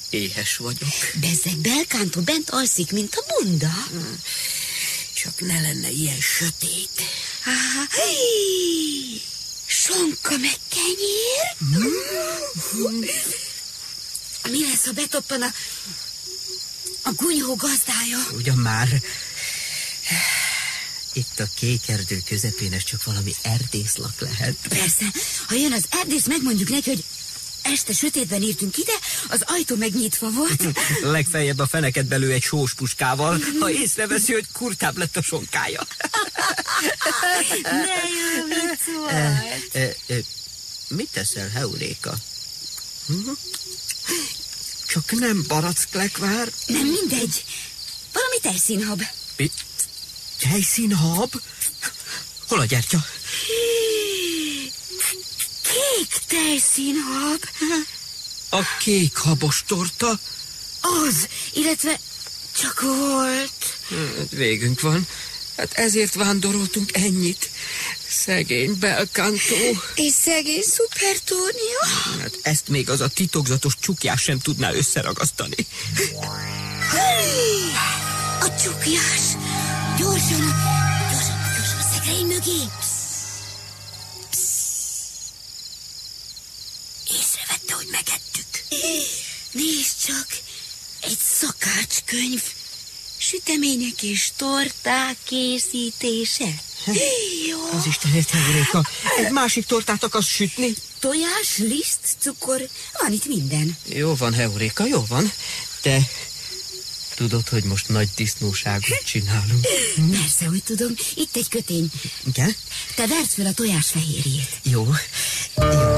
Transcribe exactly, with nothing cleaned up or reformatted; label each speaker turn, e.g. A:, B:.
A: Éhes vagyok.
B: Bezzeg Belkántó bent alszik, mint a bunda.
A: Csak ne lenne ilyen sötét.
B: Ah, sonka meg kenyér. Mm. Mi lesz, ha betoppan a, a gunyó gazdája?
A: Ugyan már. Itt a kékerdő közepén ez csak valami erdészlak lehet.
B: Persze, ha jön az erdész, megmondjuk neki, hogy este sötétben értünk ide, az ajtó megnyitva volt.
A: Legfeljebb a feneket belő egy sós puskával, ha észreveszi, hogy kurtább lett a sonkája.
B: De jó vicc volt.
A: E, e, e, mit teszel, Heuréka? Hm? Csak nem baracklekvár?
B: Nem mindegy. Valami tejszínhab.
A: Mit? Tejszínhab? Hol a gyertya?
B: Kék tejszínhab.
A: A kék habos torta?
B: Az, illetve csak volt.
A: Hát végünk van. Hát ezért vándoroltunk ennyit. Szegény Belkántó.
B: És szegény Szupertónia.
A: Hát ezt még az a titokzatos csukjás sem tudná összeragasztani.
B: A csukjás. Gyorsan, gyorsan, gyorsan a szekrény mögé. Észrevette, hogy megettük. Nézd csak, egy szakácskönyv. Sütemények és torták készítése. Jó.
A: Az Istenért, Heuréka. Egy másik tortát akarsz sütni?
B: Tojás, liszt, cukor, van itt minden.
A: Jó van, Heuréka, jó van. De tudod, hogy most nagy disznóságot csinálunk.
B: Persze, hogy tudom. Itt egy kötény.
A: Igen?
B: Te verd fel a tojás fehérjét.
A: Jó. Jó.